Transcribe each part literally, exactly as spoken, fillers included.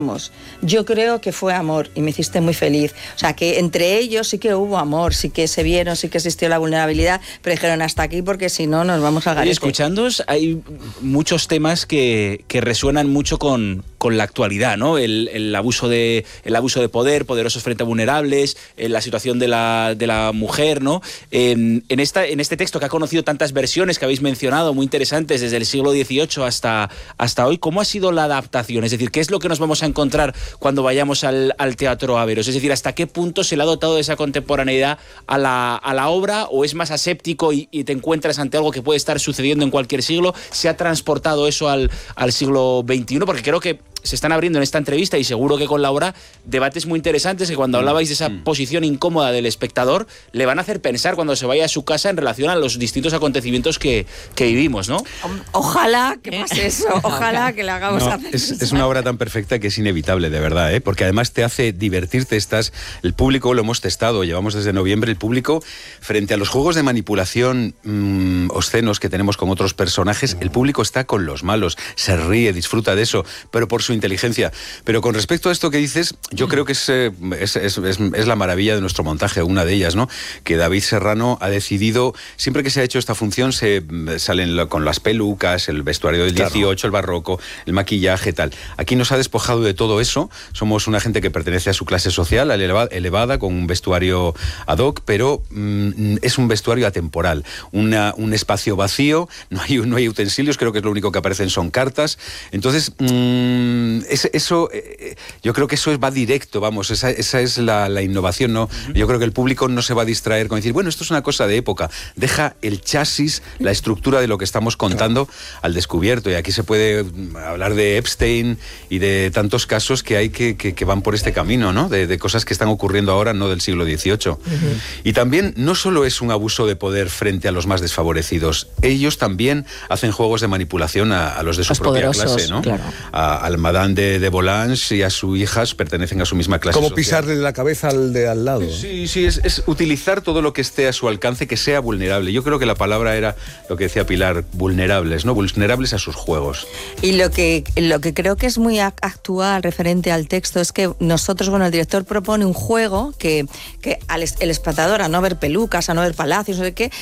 Yo creo que fue amor y me hiciste muy feliz. O sea, que entre ellos sí que hubo amor, sí que se vieron, sí que existió la vulnerabilidad, pero dijeron hasta aquí porque si no nos vamos a garete. Y escuchándoos, hay muchos temas que, que resuenan mucho con, con la actualidad, ¿no? El, el, abuso de, el abuso de poder, poderosos frente a vulnerables, la situación de la, de la mujer, ¿no? En, en, esta, en este texto que ha conocido tantas versiones que habéis mencionado, muy interesantes, desde el siglo dieciocho hasta, hasta hoy, ¿cómo ha sido la adaptación? Es decir, ¿qué es lo que nos vamos a encontrar cuando vayamos al, al Teatro Averos? Es decir, ¿hasta qué punto se le ha dotado de esa contemporaneidad a la, a la obra, o es más aséptico y, y te encuentras ante algo que puede estar sucediendo en cualquier siglo? ¿Se ha transportado eso al, al siglo veintiuno? Porque creo que se están abriendo en esta entrevista, y seguro que con Laura, debates muy interesantes que cuando hablabais de esa mm. posición incómoda del espectador, le van a hacer pensar cuando se vaya a su casa en relación a los distintos acontecimientos que, que vivimos, ¿no? Ojalá que pase eso, ojalá que le hagamos no, hacer es, es una obra tan perfecta que es inevitable, de verdad, ¿eh? Porque además te hace divertirte. Estás, el público, lo hemos testado, llevamos desde noviembre, el público, frente a los juegos de manipulación mmm, obscenos que tenemos con otros personajes, el público está con los malos, se ríe, disfruta de eso, pero por su inteligencia. Pero con respecto a esto que dices, yo creo que es, es, es, es, es la maravilla de nuestro montaje, una de ellas, ¿no? Que David Serrano ha decidido, siempre que se ha hecho esta función, se salen con las pelucas, el vestuario del dieciocho, el barroco, el maquillaje, tal. Aquí nos ha despojado de todo eso. Somos una gente que pertenece a su clase social, elevada, con un vestuario ad hoc, pero mmm, es un vestuario atemporal, una, un espacio vacío, no hay, no hay utensilios, creo que es lo único que aparecen son cartas. Entonces, mmm, Es, eso, eh, yo creo que eso va directo, vamos, esa, esa es la, la innovación, ¿no? Uh-huh. Yo creo que el público no se va a distraer con decir, bueno, esto es una cosa de época. Deja el chasis, la estructura de lo que estamos contando claro. al descubierto. Y aquí se puede hablar de Epstein y de tantos casos que hay que, que, que van por este camino, ¿no? De, de cosas que están ocurriendo ahora, no del siglo dieciocho. Uh-huh. Y también no solo es un abuso de poder frente a los más desfavorecidos, ellos también hacen juegos de manipulación a, a los de su los propia clase, ¿no? Claro. A, al Madame de, de Volanges y a sus hijas pertenecen a su misma clase Como social. pisarle la cabeza al de al lado. Sí, sí, es, es utilizar todo lo que esté a su alcance, que sea vulnerable. Yo creo que la palabra era lo que decía Pilar, vulnerables, ¿no? Vulnerables a sus juegos. Y lo que, lo que creo que es muy actual referente al texto es que nosotros, bueno, el director propone un juego que, que al el espectador, a no ver pelucas, a no ver palacios, no sé qué,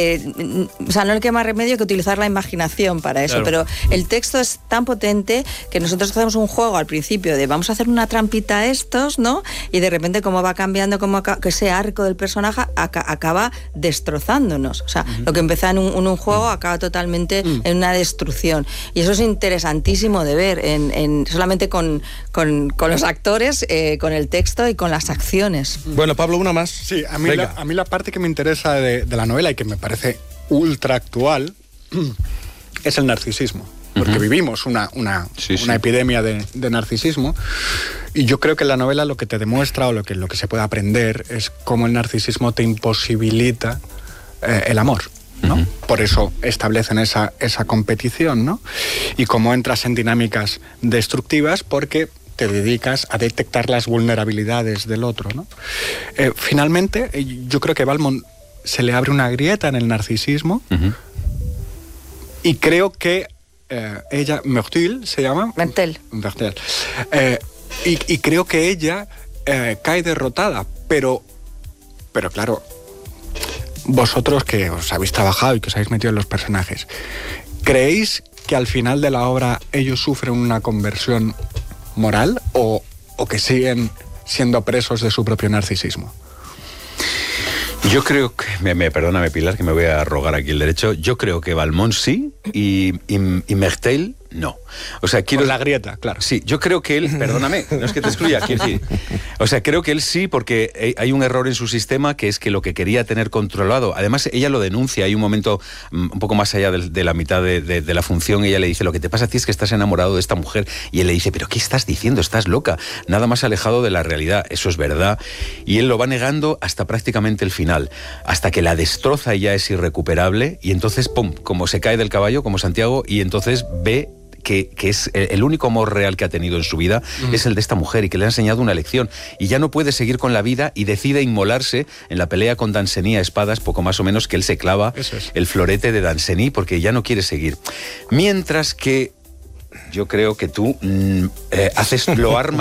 eh, o sea, no le queda más remedio que utilizar la imaginación para eso, claro. Pero el texto es tan potente que nosotros hacemos un juego al principio de vamos a hacer una trampita a estos, ¿no? Y de repente como va cambiando, como que ese arco del personaje aca- acaba destrozándonos. O sea, uh-huh. lo que empezaba en un, en un juego acaba totalmente uh-huh. en una destrucción. Y eso es interesantísimo de ver, en, en solamente con, con, con los actores, eh, con el texto y con las acciones. Bueno, Pablo, una más. Sí, a mí, la, a mí la parte que me interesa de, de la novela y que me parece ultra actual es el narcisismo. Porque uh-huh. vivimos una, una, sí, una sí. epidemia de, de narcisismo, y yo creo que en la novela lo que te demuestra, o lo que, lo que se puede aprender, es cómo el narcisismo te imposibilita eh, el amor, ¿no? Uh-huh. Por eso establecen esa, esa competición, ¿no? Y cómo entras en dinámicas destructivas porque te dedicas a detectar las vulnerabilidades del otro, ¿no? Eh, finalmente, yo creo que a Valmont se le abre una grieta en el narcisismo, uh-huh. y creo que Eh, ella, Mertel se llama. Mertel. Mertel. Eh, y, y creo que ella eh, cae derrotada, pero, pero claro, vosotros que os habéis trabajado y que os habéis metido en los personajes, ¿creéis que al final de la obra ellos sufren una conversión moral o, o que siguen siendo presos de su propio narcisismo? Yo creo que, me, me, perdóname Pilar, que me voy a rogar aquí el derecho, yo creo que Valmont sí y, y, y Mertel no. O sea, quiero... Con la grieta, claro. Sí, yo creo que él, perdóname, no es que te excluya, quiero decir, o sea, creo que él sí, porque hay un error en su sistema, que es que lo que quería tener controlado, además ella lo denuncia, hay un momento un poco más allá de, de la mitad de, de, de la función, ella le dice, lo que te pasa a ti es que estás enamorado de esta mujer, y él le dice, pero ¿qué estás diciendo? Estás loca, nada más alejado de la realidad, eso es verdad, y él lo va negando hasta prácticamente el final, hasta que la destroza y ya es irrecuperable, y entonces, pum, como se cae del caballo, como Santiago, y entonces ve que, que es el único amor real que ha tenido en su vida, mm. es el de esta mujer, y que le ha enseñado una lección, y ya no puede seguir con la vida, y decide inmolarse en la pelea con Danceny a espadas, poco más o menos, que él se clava es. el florete de Danceny, porque ya no quiere seguir. Mientras que yo creo que tú mm, eh, haces, lo armas